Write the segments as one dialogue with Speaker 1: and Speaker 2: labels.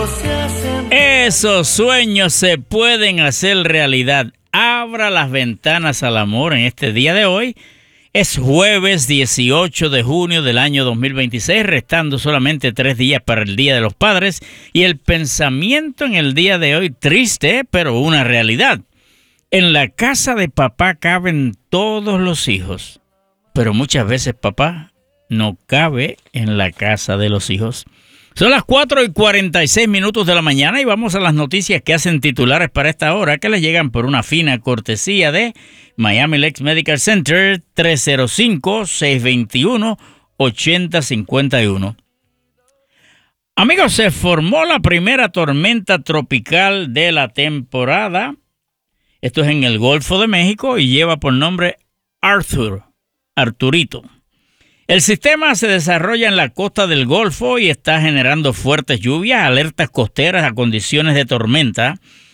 Speaker 1: Esos sueños se pueden hacer realidad. Abra las ventanas al amor en este día de hoy. Es jueves 18 de junio del año 2026, restando solamente 3 días para el Día de los Padres. Y el pensamiento en el día de hoy, triste, pero una realidad. En la casa de papá caben todos los hijos, pero muchas veces papá no cabe en la casa de los hijos. Son las 4:46 de la mañana y vamos a las noticias que hacen titulares para esta hora, que les llegan por una fina cortesía de Miami Lakes Medical Center, 305-621-8051. Amigos, se formó la primera tormenta tropical de la temporada. Esto es en el Golfo de México y lleva por nombre Arturito. El sistema se desarrolla en la costa del Golfo y está generando fuertes lluvias, alertas costeras a condiciones de tormenta.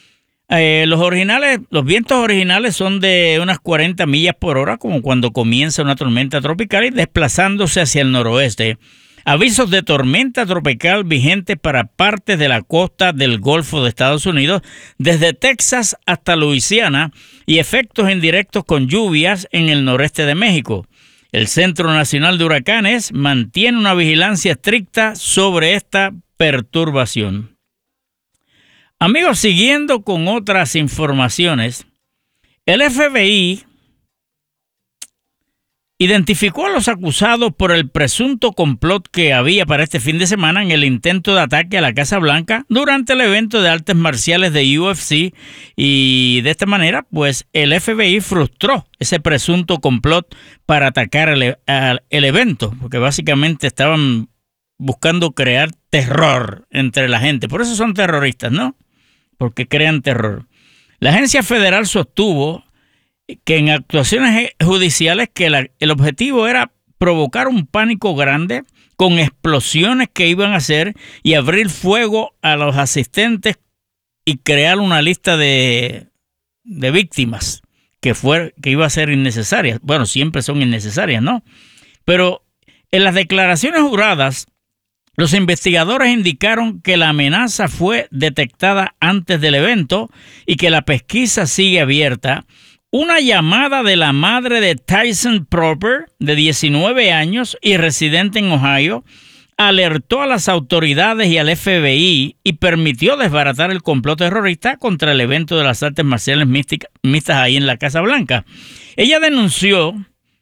Speaker 1: Los vientos originales son de unas 40 millas por hora, como cuando comienza una tormenta tropical, y desplazándose hacia el noroeste. Avisos de tormenta tropical vigentes para partes de la costa del Golfo de Estados Unidos, desde Texas hasta Luisiana, y efectos indirectos con lluvias en el noreste de México. El Centro Nacional de Huracanes mantiene una vigilancia estricta sobre esta perturbación. Amigos, siguiendo con otras informaciones, el FBI identificó a los acusados por el presunto complot que había para este fin de semana en el intento de ataque a la Casa Blanca durante el evento de artes marciales de UFC, y de esta manera, pues, el FBI frustró ese presunto complot para atacar el evento, porque básicamente estaban buscando crear terror entre la gente. Por eso son terroristas, ¿no? Porque crean terror. La agencia federal sostuvo que en actuaciones judiciales que el objetivo era provocar un pánico grande con explosiones que iban a hacer y abrir fuego a los asistentes y crear una lista de víctimas que iba a ser innecesaria. Bueno, siempre son innecesarias, ¿no? Pero en las declaraciones juradas, los investigadores indicaron que la amenaza fue detectada antes del evento y que la pesquisa sigue abierta. Una llamada de la madre de Tyson Proper, de 19 años y residente en Ohio, alertó a las autoridades y al FBI y permitió desbaratar el complot terrorista contra el evento de las artes marciales mixtas ahí en la Casa Blanca. Ella denunció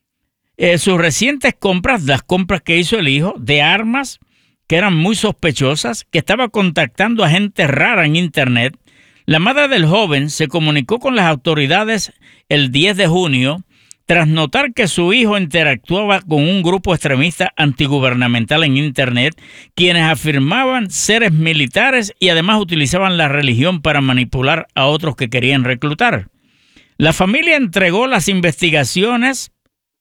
Speaker 1: sus recientes compras, las compras que hizo el hijo, de armas que eran muy sospechosas, que estaba contactando a gente rara en Internet. La madre del joven se comunicó con las autoridades el 10 de junio tras notar que su hijo interactuaba con un grupo extremista antigubernamental en Internet, quienes afirmaban seres militares y además utilizaban la religión para manipular a otros que querían reclutar. La familia entregó las investigaciones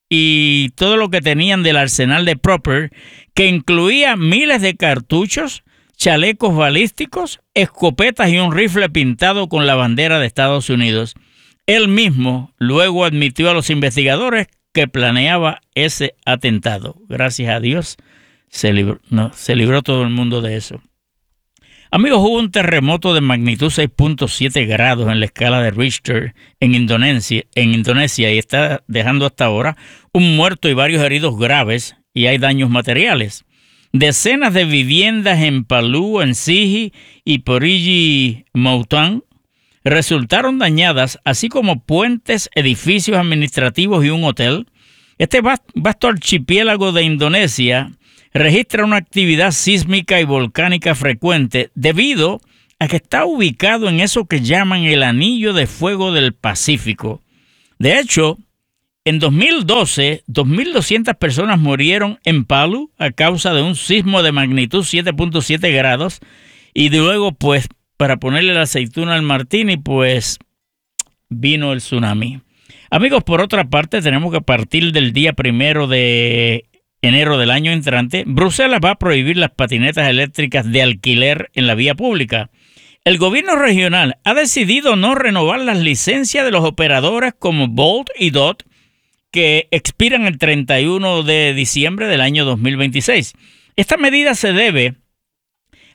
Speaker 1: y todo lo que tenían del arsenal de Proper, que incluía miles de cartuchos, chalecos balísticos, escopetas y un rifle pintado con la bandera de Estados Unidos. Él mismo luego admitió a los investigadores que planeaba ese atentado. Gracias a Dios se libró todo el mundo de eso. Amigos, hubo un terremoto de magnitud 6.7 grados en la escala de Richter en Indonesia y está dejando hasta ahora un muerto y varios heridos graves, y hay daños materiales. Decenas de viviendas en Palu, en Sigi y Porigi Moutang resultaron dañadas, así como puentes, edificios administrativos y un hotel. Este vasto archipiélago de Indonesia registra una actividad sísmica y volcánica frecuente debido a que está ubicado en eso que llaman el Anillo de Fuego del Pacífico. De hecho, en 2012, 2.200 personas murieron en Palu a causa de un sismo de magnitud 7.7 grados. Y luego, pues, para ponerle la aceituna al martini, pues, vino el tsunami. Amigos, por otra parte, tenemos que a partir del día 1 de enero del año entrante, Bruselas va a prohibir las patinetas eléctricas de alquiler en la vía pública. El gobierno regional ha decidido no renovar las licencias de los operadores como Bolt y Dot, que expiran el 31 de diciembre del año 2026. Esta medida se debe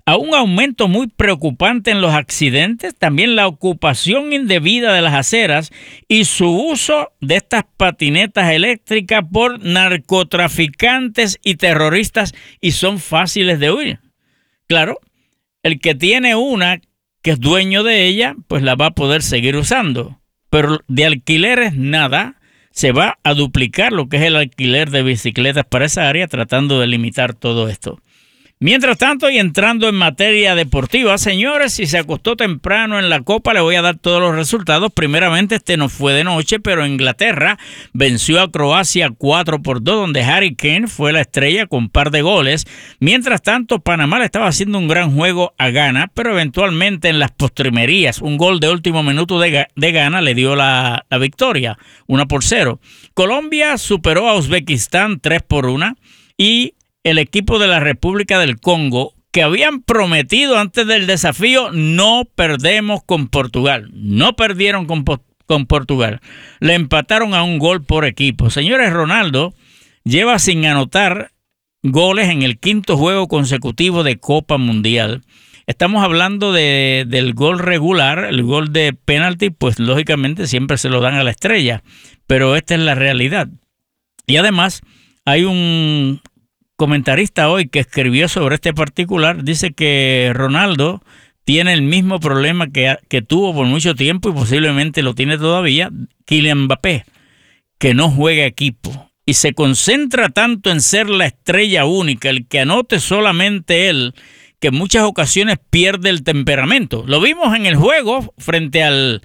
Speaker 1: a un aumento muy preocupante en los accidentes, también la ocupación indebida de las aceras y su uso de estas patinetas eléctricas por narcotraficantes y terroristas, y son fáciles de huir. Claro, el que tiene una que es dueño de ella, pues la va a poder seguir usando. Pero de alquileres nada, se va a duplicar lo que es el alquiler de bicicletas para esa área, tratando de limitar todo esto. Mientras tanto, y entrando en materia deportiva, señores, si se acostó temprano en la Copa, le voy a dar todos los resultados. Primeramente, no fue de noche, pero Inglaterra venció a Croacia 4-2, donde Harry Kane fue la estrella con par de goles. Mientras tanto, Panamá le estaba haciendo un gran juego a Ghana, pero eventualmente en las postrimerías, un gol de último minuto de Ghana le dio la victoria, 1-0. Colombia superó a Uzbekistán 3-1 y el equipo de la República del Congo, que habían prometido antes del desafío, no perdemos con Portugal. No perdieron con Portugal. Le empataron a un gol por equipo. Señores, Ronaldo lleva sin anotar goles en el 5º juego consecutivo de Copa Mundial. Estamos hablando del gol regular, el gol de penalti, pues lógicamente siempre se lo dan a la estrella, pero esta es la realidad. Y además hay un comentarista hoy que escribió sobre este particular, dice que Ronaldo tiene el mismo problema que tuvo por mucho tiempo y posiblemente lo tiene todavía, Kylian Mbappé, que no juega equipo y se concentra tanto en ser la estrella única, el que anote solamente él, que en muchas ocasiones pierde el temperamento. Lo vimos en el juego frente al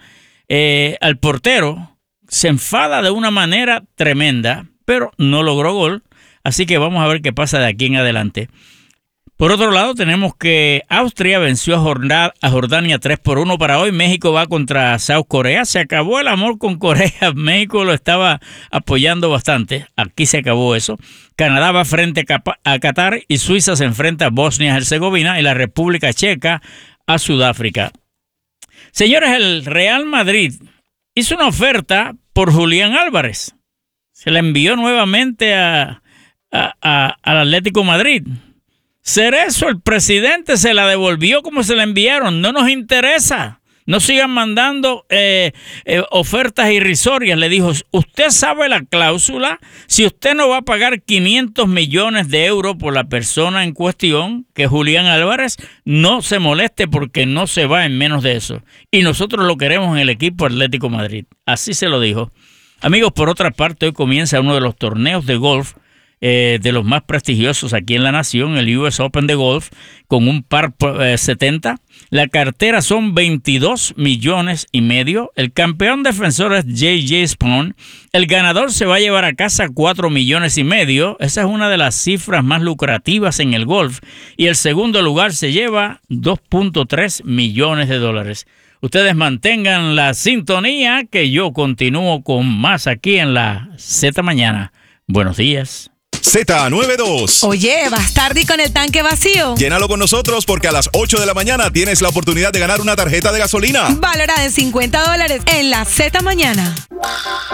Speaker 1: portero, se enfada de una manera tremenda, pero no logró gol. Así que vamos a ver qué pasa de aquí en adelante. Por otro lado, tenemos que Austria venció a Jordania 3-1 para hoy. México va contra South Corea. Se acabó el amor con Corea. México lo estaba apoyando bastante. Aquí se acabó eso. Canadá va frente a Qatar y Suiza se enfrenta a Bosnia-Herzegovina y la República Checa a Sudáfrica. Señores, el Real Madrid hizo una oferta por Julián Álvarez. Se la envió nuevamente al Atlético Madrid. Cerezo, el presidente, se la devolvió como se la enviaron. No nos interesa. No sigan mandando ofertas irrisorias. Le dijo, usted sabe la cláusula. Si usted no va a pagar 500 millones de euros por la persona en cuestión, que es Julián Álvarez, no se moleste porque no se va en menos de eso. Y nosotros lo queremos en el equipo Atlético Madrid. Así se lo dijo. Amigos, por otra parte, hoy comienza uno de los torneos de golf de los más prestigiosos aquí en la nación, el US Open de golf, con un par 70. La cartera son 22 millones y medio. El campeón defensor es J.J. Spaun. El ganador se va a llevar a casa 4 millones y medio. Esa es una de las cifras más lucrativas en el golf. Y el segundo lugar se lleva 2.3 millones de dólares. Ustedes mantengan la sintonía que yo continúo con más aquí en la Z Mañana. Buenos días.
Speaker 2: Z92.
Speaker 3: Oye, ¿vas tarde y con el tanque vacío?
Speaker 2: Llénalo con nosotros porque a las 8 de la mañana tienes la oportunidad de ganar una tarjeta de gasolina
Speaker 3: valorada en $50 en la Z Mañana.